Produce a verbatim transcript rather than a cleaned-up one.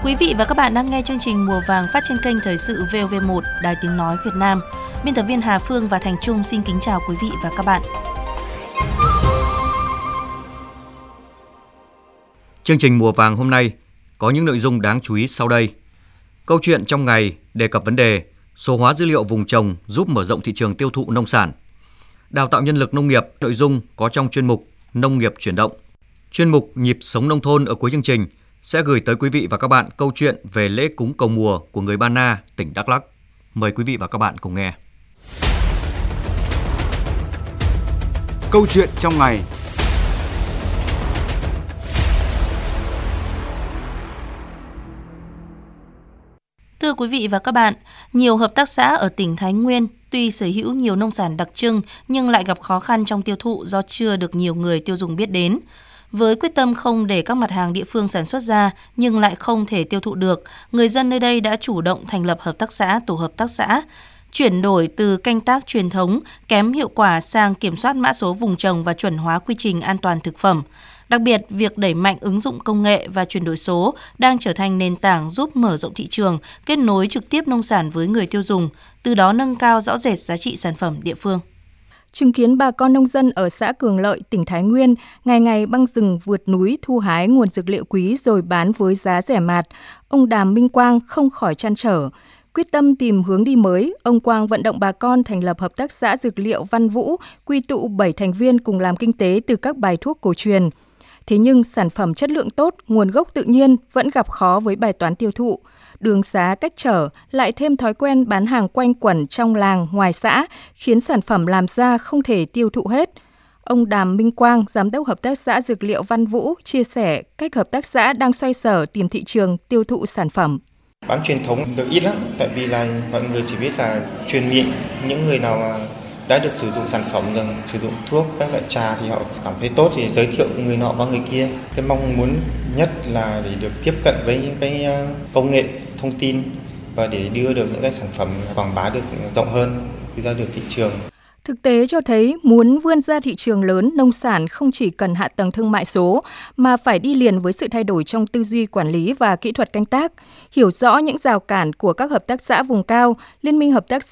Quý vị và các bạn đang nghe chương trình Mùa vàng phát trên kênh Thời sự vê o vê một, Đài Tiếng nói Việt Nam. Biên tập viên Hà Phương và Thành Trung xin kính chào quý vị và các bạn. Chương trình Mùa vàng hôm nay có những nội dung đáng chú ý sau đây. Câu chuyện trong ngày đề cập vấn đề số hóa dữ liệu vùng trồng giúp mở rộng thị trường tiêu thụ nông sản. Đào tạo nhân lực nông nghiệp, nội dung có trong chuyên mục Nông nghiệp chuyển động. Chuyên mục Nhịp sống nông thôn ở cuối chương trình sẽ gửi tới quý vị và các bạn câu chuyện về lễ cúng cầu mùa của người Ba Na, tỉnh Đắk Lắk. Mời quý vị và các bạn cùng nghe. Câu chuyện trong ngày. Thưa quý vị và các bạn, nhiều hợp tác xã ở tỉnh Thái Nguyên tuy sở hữu nhiều nông sản đặc trưng nhưng lại gặp khó khăn trong tiêu thụ do chưa được nhiều người tiêu dùng biết đến. Với quyết tâm không để các mặt hàng địa phương sản xuất ra nhưng lại không thể tiêu thụ được, người dân nơi đây đã chủ động thành lập hợp tác xã, tổ hợp tác xã, chuyển đổi từ canh tác truyền thống kém hiệu quả sang kiểm soát mã số vùng trồng và chuẩn hóa quy trình an toàn thực phẩm. Đặc biệt, việc đẩy mạnh ứng dụng công nghệ và chuyển đổi số đang trở thành nền tảng giúp mở rộng thị trường, kết nối trực tiếp nông sản với người tiêu dùng, từ đó nâng cao rõ rệt giá trị sản phẩm địa phương. Chứng kiến bà con nông dân ở xã Cường Lợi, tỉnh Thái Nguyên ngày ngày băng rừng vượt núi thu hái nguồn dược liệu quý rồi bán với giá rẻ mạt, ông Đàm Minh Quang không khỏi trăn trở. Quyết tâm tìm hướng đi mới, ông Quang vận động bà con thành lập hợp tác xã dược liệu Văn Vũ, quy tụ bảy thành viên cùng làm kinh tế từ các bài thuốc cổ truyền. Thế nhưng sản phẩm chất lượng tốt, nguồn gốc tự nhiên vẫn gặp khó với bài toán tiêu thụ. Đường xá cách trở, lại thêm thói quen bán hàng quanh quẩn trong làng, ngoài xã, khiến sản phẩm làm ra không thể tiêu thụ hết. Ông Đàm Minh Quang, Giám đốc Hợp tác xã Dược liệu Văn Vũ, chia sẻ cách hợp tác xã đang xoay sở tìm thị trường tiêu thụ sản phẩm. Bán truyền thống được ít lắm, tại vì là mọi người chỉ biết là truyền miệng. Những người nào mà đã được sử dụng sản phẩm rồi, sử dụng thuốc, các loại trà thì họ cảm thấy tốt thì giới thiệu người nọ qua người kia. Cái mong muốn nhất là để được tiếp cận với những cái công nghệ thông tin và để đưa được những cái sản phẩm quảng bá được rộng hơn, đưa ra được thị trường. Thực tế cho thấy muốn vươn ra thị trường lớn, nông sản không chỉ cần hạ tầng thương mại số mà phải đi liền với sự thay đổi trong tư duy quản lý và kỹ thuật canh tác. Hiểu rõ những rào cản của các hợp tác xã vùng cao, Liên minh Hợp tác